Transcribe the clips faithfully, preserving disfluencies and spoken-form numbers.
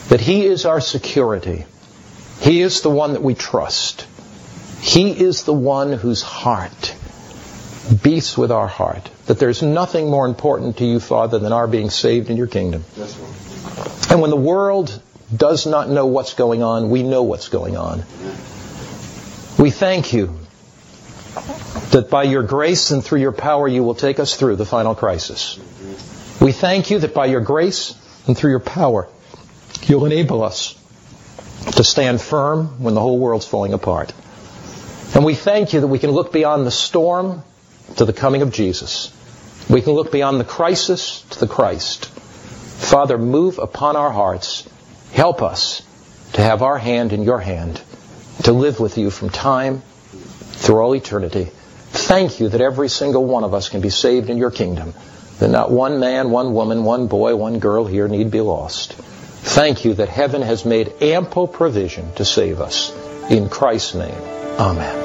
that He is our security. He is the one that we trust. He is the one whose heart beats with our heart. That there's nothing more important to you, Father, than our being saved in your kingdom. And when the world does not know what's going on, we know what's going on. We thank you that by your grace and through your power you will take us through the final crisis. We thank you that by your grace and through your power you'll enable us to stand firm when the whole world's falling apart. And we thank you that we can look beyond the storm to the coming of Jesus. We can look beyond the crisis to the Christ. Father, move upon our hearts. Help us to have our hand in your hand, to live with you from time through all eternity. Thank you that every single one of us can be saved in your kingdom, that not one man, one woman, one boy, one girl here need be lost. Thank you that heaven has made ample provision to save us. In Christ's name, amen.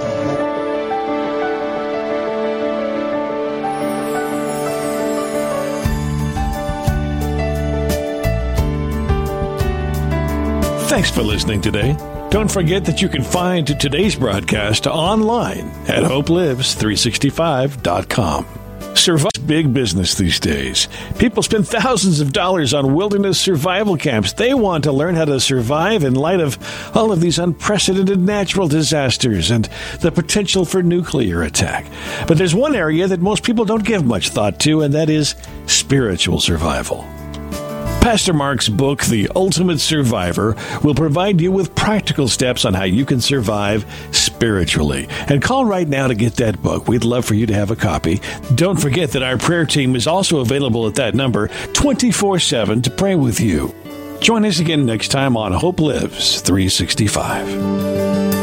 Thanks for listening today. Don't forget that you can find today's broadcast online at hope lives three sixty-five dot com. Survive big business these days. People spend thousands of dollars on wilderness survival camps. They want to learn how to survive in light of all of these unprecedented natural disasters and the potential for nuclear attack. But there's one area that most people don't give much thought to, and that is spiritual survival. Pastor Mark's book, The Ultimate Survivor, will provide you with practical steps on how you can survive spiritually. And call right now to get that book. We'd love for you to have a copy. Don't forget that our prayer team is also available at that number twenty-four seven to pray with you. Join us again next time on Hope Lives three sixty-five.